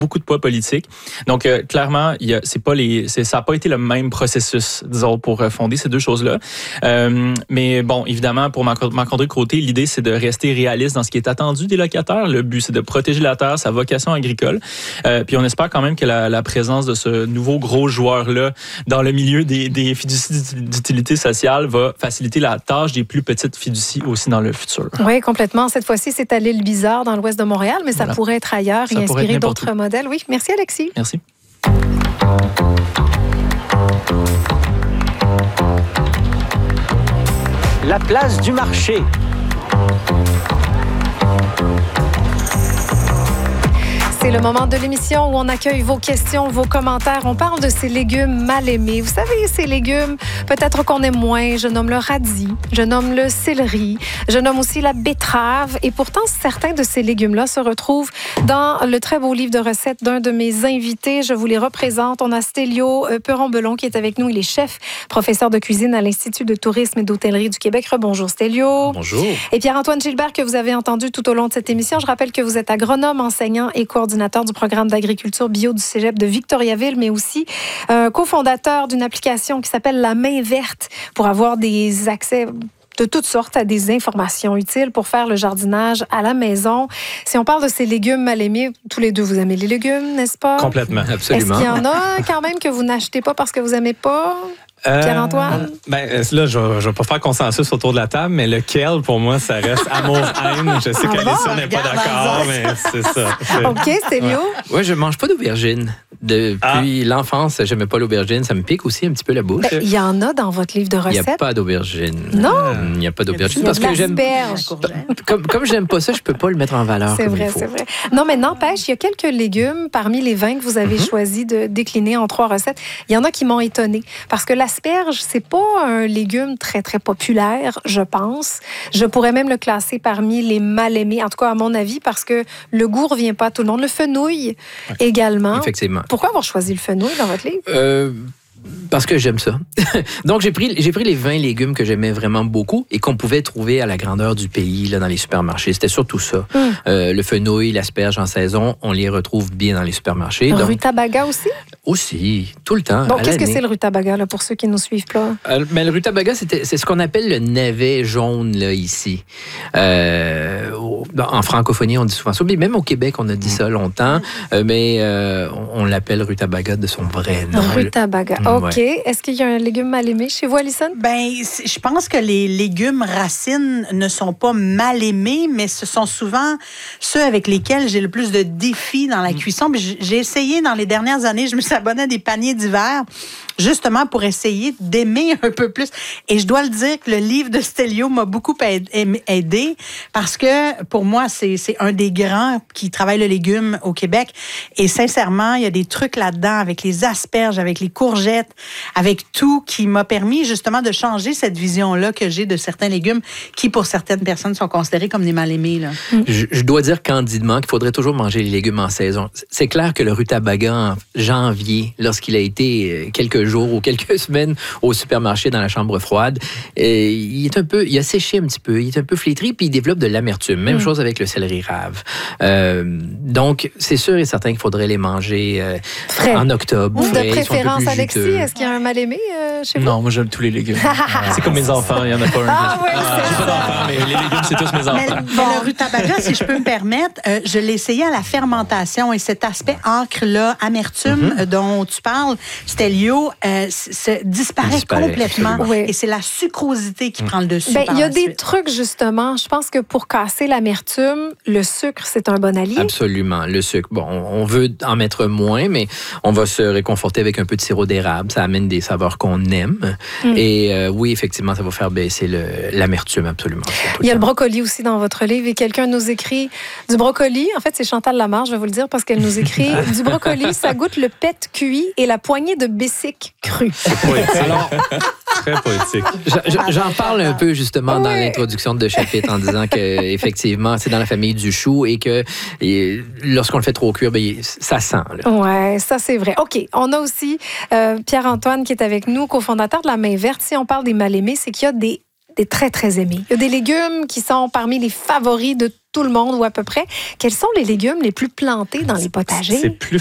beaucoup de poids politique. Donc, clairement, ça n'a pas été le même processus, disons, pour fonder ces deux choses-là. Mais bon, évidemment, pour Marc-André Côté, l'idée, c'est de rester réaliste dans ce qui est attendu des locataires. Le but, c'est de protéger la terre, sa vocation agricole. Puis on espère quand même que la présence de ce nouveau gros joueur-là dans le milieu des fiducies d'utilité sociale va faciliter la tâche des plus petites fiducies aussi dans le futur. Oui, complètement. Cette fois-ci, c'est à l'île Bizarre, dans l'ouest de Montréal, mais ça pourrait être ailleurs et inspirer d'autres modèles. Oui, merci Alexis. Merci. La place du marché. C'est le moment de l'émission où on accueille vos questions, vos commentaires. On parle de ces légumes mal aimés. Vous savez, ces légumes, peut-être qu'on aime moins. Je nomme le radis, je nomme le céleri, je nomme aussi la betterave. Et pourtant, certains de ces légumes-là se retrouvent dans le très beau livre de recettes d'un de mes invités. Je vous les représente. On a Stélio Peron-Belon qui est avec nous. Il est chef, professeur de cuisine à l'Institut de tourisme et d'hôtellerie du Québec. Bonjour Stélio. Bonjour. Et Pierre-Antoine Gilbert que vous avez entendu tout au long de cette émission. Je rappelle que vous êtes agronome, enseignant et coordinateur du programme d'agriculture bio du Cégep de Victoriaville, mais aussi cofondateur d'une application qui s'appelle La Main Verte pour avoir des accès de toutes sortes à des informations utiles pour faire le jardinage à la maison. Si on parle de ces légumes mal aimés, tous les deux, vous aimez les légumes, n'est-ce pas? Complètement, absolument. Est-ce qu'il y en a quand même que vous n'achetez pas parce que vous n'aimez pas? Pierre-Antoine? Là, je vais pas faire consensus autour de la table, mais le kale, pour moi, ça reste amour-haine. Je sais qu'Alissa n'est pas d'accord, mais c'est ça. OK, Stélio? Oui, je mange pas d'aubergine. Depuis l'enfance, j'aimais pas l'aubergine. Ça me pique aussi un petit peu la bouche. Il y en a dans votre livre de recettes? Il n'y a pas d'aubergine. Non? Il n'y a pas d'aubergine. Parce que j'aime... Comme j'aime pas ça, je peux pas le mettre en valeur. C'est vrai, c'est vrai. Non, mais n'empêche, il y a quelques légumes parmi les 20 que vous avez choisi de décliner en 3 recettes. Il y en a qui m'ont étonnée. Parce que l'asperge, c'est pas un légume très, très populaire, je pense. Je pourrais même le classer parmi les mal aimés, en tout cas à mon avis, parce que le goût revient pas à tout le monde. Le fenouil également. Effectivement. Pourquoi avoir choisi le fenouil dans votre livre? Parce que j'aime ça. Donc, j'ai pris les 20 légumes que j'aimais vraiment beaucoup et qu'on pouvait trouver à la grandeur du pays, là, dans les supermarchés. C'était surtout ça. Le fenouil, l'asperge en saison, on les retrouve bien dans les supermarchés. Le rutabaga aussi? Aussi, tout le temps. Bon, qu'est-ce que c'est le rutabaga, là, pour ceux qui ne nous suivent pas? Mais le rutabaga, c'est ce qu'on appelle le navet jaune, là, ici. En francophonie, on dit souvent ça. Même au Québec, on a dit ça longtemps, mais on l'appelle rutabaga de son vrai nom. Rutabaga. OK. Ouais. Est-ce qu'il y a un légume mal aimé chez vous, Alison? Je pense que les légumes racines ne sont pas mal aimés, mais ce sont souvent ceux avec lesquels j'ai le plus de défis dans la cuisson. Puis j'ai essayé dans les dernières années, je me suis abonnée à des paniers d'hiver, justement pour essayer d'aimer un peu plus. Et je dois le dire que le livre de Stélio m'a beaucoup aidé parce que pour moi, c'est un des grands qui travaille le légume au Québec. Et sincèrement, il y a des trucs là-dedans avec les asperges, avec les courgettes, avec tout qui m'a permis justement de changer cette vision-là que j'ai de certains légumes qui, pour certaines personnes, sont considérés comme des mal-aimés. Là. Je dois dire candidement qu'il faudrait toujours manger les légumes en saison. C'est clair que le rutabaga en janvier, lorsqu'il a été quelques jours ou quelques semaines au supermarché dans la chambre froide, il a séché un petit peu, il est un peu flétri, puis il développe de l'amertume. Même chose avec le céleri rave. Donc, c'est sûr et certain qu'il faudrait les manger en octobre. De préférence, Alexis, est-ce qu'il y a un mal-aimé chez vous? Non, moi j'aime tous les légumes. C'est comme mes enfants, il n'y en a pas un. J'ai pas d'enfants, mais les légumes, c'est tous mes enfants. Le rutabaga, si je peux me permettre, je l'ai essayé à la fermentation et cet aspect encre-là, amertume dont tu parles, Stélio, disparaît complètement. Oui. Et c'est la sucrosité qui prend le dessus. Il y a des trucs, justement. Je pense que pour casser l'amertume, le sucre, c'est un bon allié. Absolument. Le sucre. Bon, on veut en mettre moins, mais on va se réconforter avec un peu de sirop d'érable. Ça amène des saveurs qu'on aime. Et oui, effectivement, ça va faire baisser l'amertume, absolument. Il y a le brocoli aussi dans votre livre et quelqu'un nous écrit du brocoli. En fait, c'est Chantal Lamarche, je vais vous le dire, parce qu'elle nous écrit du brocoli, ça goûte le pet cuit et la poignée de bessic cru. C'est poétique. Alors, très poétique. J'en parle un peu, justement, dans l'introduction de chapitre en disant qu'effectivement, c'est dans la famille du chou et que lorsqu'on le fait trop cuire, ça sent. Oui, ça, c'est vrai. OK. On a aussi Pierre-Antoine qui est avec nous, cofondateur de La Main Verte. Si on parle des mal-aimés, c'est qu'il y a des des très, très aimés. Il y a des légumes qui sont parmi les favoris de tout le monde ou à peu près. Quels sont les légumes les plus plantés dans les potagers? C'est plus